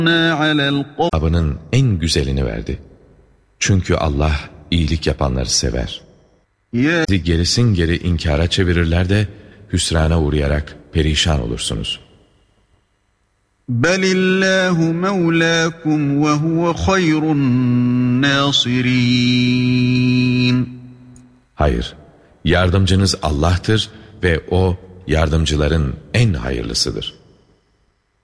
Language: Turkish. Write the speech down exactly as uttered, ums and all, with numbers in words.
Abının en güzelini verdi. Çünkü Allah iyilik yapanları sever. Sizi gerisin geri inkara çevirirler de hüsrana uğrayarak perişan olursunuz. Belillahu mevlâkum ve huve hayrun nâsirîn. Hayır, yardımcınız Allah'tır ve O yardımcıların en hayırlısıdır.